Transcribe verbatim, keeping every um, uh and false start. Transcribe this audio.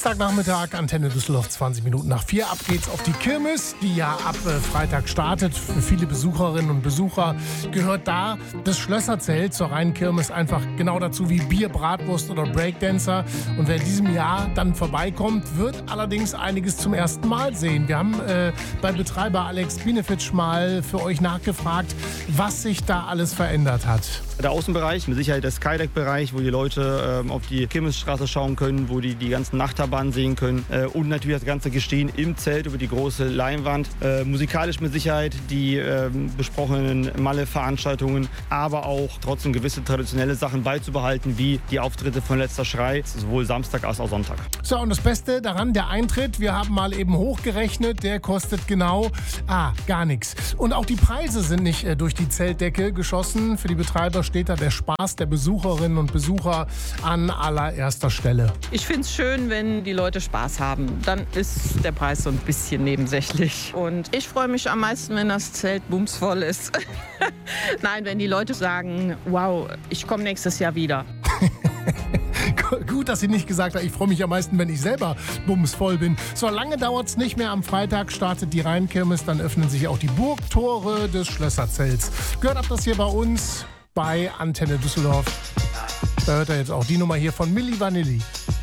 Dienstagnachmittag, Antenne Düsseldorf, zwanzig Minuten nach vier. Ab geht's auf die Kirmes, die ja ab äh, Freitag startet. Für viele Besucherinnen und Besucher gehört da das Schlösserzelt zur reinen Kirmes einfach genau dazu wie Bier, Bratwurst oder Breakdancer. Und wer in diesem Jahr dann vorbeikommt, wird allerdings einiges zum ersten Mal sehen. Wir haben äh, bei Betreiber Alex Binefitsch mal für euch nachgefragt, was sich da alles verändert hat. Der Außenbereich, mit Sicherheit der Skydeck-Bereich, wo die Leute ähm, auf die Kirmesstraße schauen können, wo die die ganzen Nachterbahnen sehen können äh, und natürlich das ganze Gestehen im Zelt über die große Leinwand. Äh, musikalisch mit Sicherheit die äh, besprochenen Malle-Veranstaltungen, aber auch trotzdem gewisse traditionelle Sachen beizubehalten, wie die Auftritte von Letzter Schrei, sowohl Samstag als auch Sonntag. So, und das Beste daran, der Eintritt, wir haben mal eben hochgerechnet, der kostet genau, ah, gar nichts. Und auch die Preise sind nicht äh, durch die Zeltdecke geschossen. Für die Betreiber steht da der Spaß der Besucherinnen und Besucher an allererster Stelle. Ich finde es schön, wenn die Leute Spaß haben. Dann ist der Preis so ein bisschen nebensächlich. Und ich freue mich am meisten, wenn das Zelt bumsvoll ist. Nein, wenn die Leute sagen, wow, ich komme nächstes Jahr wieder. Gut, dass sie nicht gesagt hat, ich freue mich am meisten, wenn ich selber bumsvoll bin. So lange dauert es nicht mehr. Am Freitag startet die Rheinkirmes, dann öffnen sich auch die Burgtore des Schlösserzelts. Gehört ab das hier bei uns bei Antenne Düsseldorf. Da hört er jetzt auch die Nummer hier von Milli Vanilli.